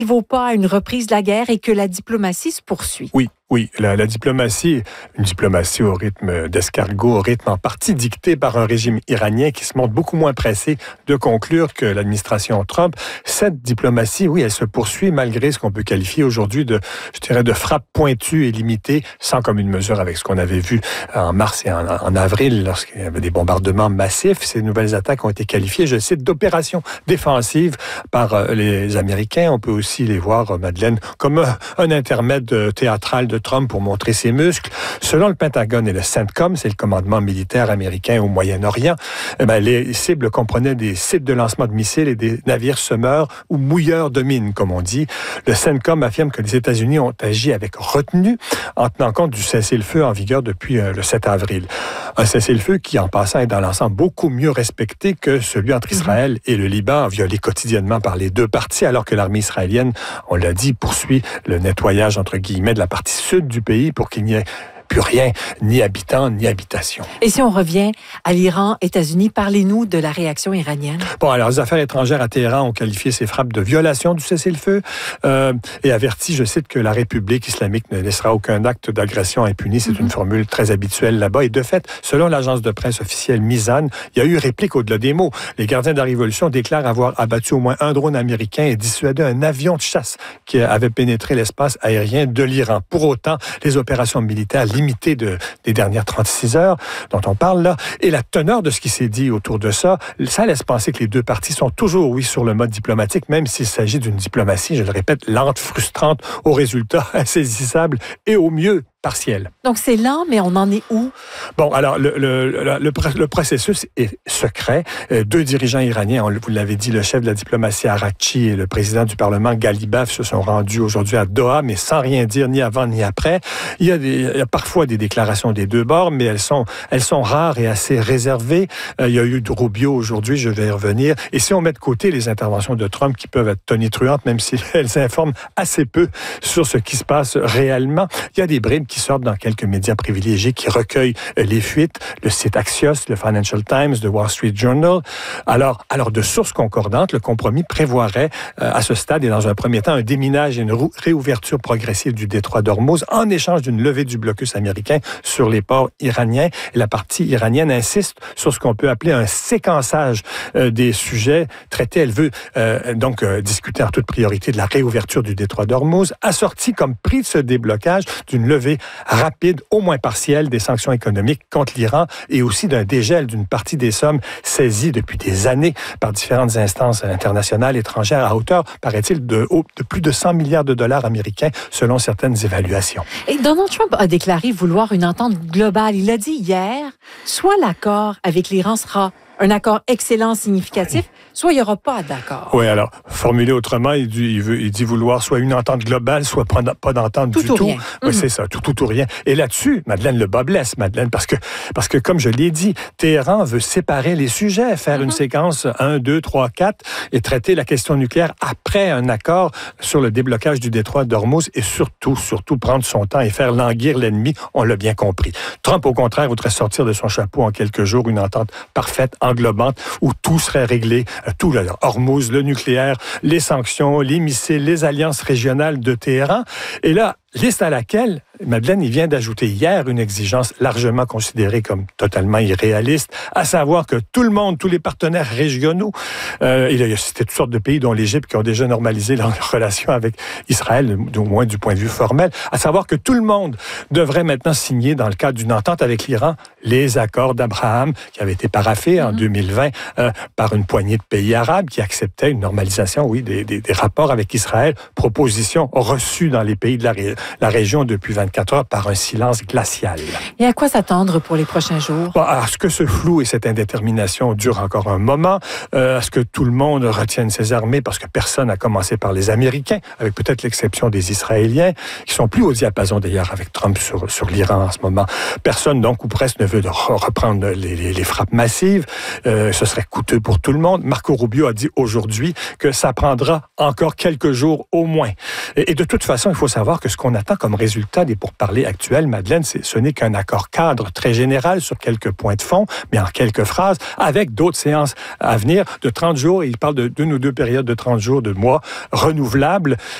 il ne vaut pas à une reprise de la guerre et que la diplomatie se poursuit. Oui, la diplomatie, une diplomatie au rythme d'escargot, au rythme en partie dicté par un régime iranien qui se montre beaucoup moins pressé de conclure que l'administration Trump. Cette diplomatie, oui, elle se poursuit malgré ce qu'on peut qualifier aujourd'hui de frappe pointue et limitée, sans commune mesure avec ce qu'on avait vu en mars et en avril lorsqu'il y avait des bombardements massifs. Ces nouvelles attaques ont été qualifiées, je cite, d'opérations défensives par les Américains. On peut aussi les voir, Madeleine, comme un intermède théâtral de Trump pour montrer ses muscles. Selon le Pentagone et le CENTCOM, c'est le commandement militaire américain au Moyen-Orient, les cibles comprenaient des sites de lancement de missiles et des navires semeurs ou mouilleurs de mines, comme on dit. Le CENTCOM affirme que les États-Unis ont agi avec retenue en tenant compte du cessez-le-feu en vigueur depuis le 7 avril. Un cessez-le-feu qui, en passant, est dans l'ensemble beaucoup mieux respecté que celui entre Israël et le Liban, violé quotidiennement par les deux parties, alors que l'armée israélienne, on l'a dit, poursuit le nettoyage, entre guillemets, de la partie sud du pays pour qu'il n'y ait plus rien, ni habitants, ni habitation. Et si on revient à l'Iran, États-Unis, parlez-nous de la réaction iranienne. Bon, alors, les affaires étrangères à Téhéran ont qualifié ces frappes de violation du cessez-le-feu et averti, je cite, que la République islamique ne laissera aucun acte d'agression impuni. C'est une formule très habituelle là-bas. Et de fait, selon l'agence de presse officielle Mizan, il y a eu réplique au-delà des mots. Les gardiens de la Révolution déclarent avoir abattu au moins un drone américain et dissuadé un avion de chasse qui avait pénétré l'espace aérien de l'Iran. Pour autant, les opérations militaires limitée des dernières 36 heures dont on parle là, et la teneur de ce qui s'est dit autour de ça, ça laisse penser que les deux parties sont toujours, oui, sur le mode diplomatique, même s'il s'agit d'une diplomatie, je le répète, lente, frustrante, aux résultats insaisissables et au mieux partiel. Donc, c'est lent, mais on en est où? Bon, alors, le processus est secret. Deux dirigeants iraniens, vous l'avez dit, le chef de la diplomatie Araghchi et le président du Parlement Galibaf se sont rendus aujourd'hui à Doha, mais sans rien dire ni avant ni après. Il y a parfois des déclarations des deux bords, mais elles sont rares et assez réservées. Il y a eu de Rubio aujourd'hui, je vais y revenir. Et si on met de côté les interventions de Trump qui peuvent être tonitruantes, même si elles informent assez peu sur ce qui se passe réellement, il y a des bribes qui sortent dans quelques médias privilégiés qui recueillent les fuites, le site Axios, le Financial Times, le Wall Street Journal. Alors, de sources concordantes, le compromis prévoirait à ce stade et dans un premier temps un déminage et une réouverture progressive du détroit d'Ormuz en échange d'une levée du blocus américain sur les ports iraniens. Et la partie iranienne insiste sur ce qu'on peut appeler un séquençage des sujets traités. Elle veut donc discuter en toute priorité de la réouverture du détroit d'Ormuz, assorti comme prix de ce déblocage d'une levée rapide, au moins partielle, des sanctions économiques contre l'Iran et aussi d'un dégel d'une partie des sommes saisies depuis des années par différentes instances internationales étrangères à hauteur, paraît-il, de plus de 100 milliards de dollars américains selon certaines évaluations. Et Donald Trump a déclaré vouloir une entente globale. Il a dit hier, soit l'accord avec l'Iran sera un accord excellent, significatif, soit il n'y aura pas d'accord. Oui, alors, formulé autrement, il dit vouloir soit une entente globale, soit pas d'entente du tout. Rien. Oui, c'est ça, tout ou rien. Et là-dessus, Madeleine, le bas blesse, Madeleine, parce que comme je l'ai dit, Téhéran veut séparer les sujets, faire une séquence 1, 2, 3, 4 et traiter la question nucléaire après un accord sur le déblocage du détroit d'Ormuz et surtout prendre son temps et faire languir l'ennemi, on l'a bien compris. Trump, au contraire, voudrait sortir de son chapeau en quelques jours une entente parfaite, englobante, où tout serait réglé, tout, là, Hormuz, le nucléaire, les sanctions, les missiles, les alliances régionales de Téhéran. Et là, liste à laquelle, Madeleine, il vient d'ajouter hier une exigence largement considérée comme totalement irréaliste, à savoir que tout le monde, tous les partenaires régionaux, il a cité toutes sortes de pays, dont l'Égypte, qui ont déjà normalisé leur relation avec Israël, au moins du point de vue formel, à savoir que tout le monde devrait maintenant signer, dans le cadre d'une entente avec l'Iran, les accords d'Abraham, qui avaient été paraphés en 2020 par une poignée de pays arabes qui acceptaient une normalisation, oui, des rapports avec Israël, proposition reçue dans les pays de la région depuis 24 heures par un silence glacial. Et à quoi s'attendre pour les prochains jours? Bon, à ce que ce flou et cette indétermination durent encore un moment, à ce que tout le monde retienne ses armées, parce que personne, à commencer par les Américains, avec peut-être l'exception des Israéliens, qui sont plus au diapason d'ailleurs avec Trump sur l'Iran en ce moment. Personne, donc, ou presque, ne veut reprendre les frappes massives. Ce serait coûteux pour tout le monde. Marco Rubio a dit aujourd'hui que ça prendra encore quelques jours au moins. Et de toute façon, il faut savoir que ce qu'on qu'on attend comme résultat des pourparlers actuels, Madeleine, ce n'est qu'un accord cadre très général sur quelques points de fond, mais en quelques phrases, avec d'autres séances à venir de 30 jours. Il parle d'une ou deux périodes de 30 jours, de mois renouvelables.